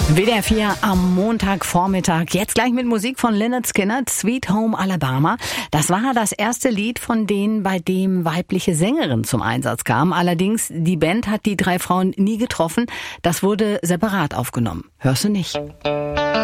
WDR 4 am Montagvormittag. Jetzt gleich mit Musik von Lynyrd Skynyrd, Sweet Home Alabama. Das war das erste Lied von denen, bei dem weibliche Sängerinnen zum Einsatz kamen. Allerdings, die Band hat die drei Frauen nie getroffen. Das wurde separat aufgenommen. Hörst du nicht?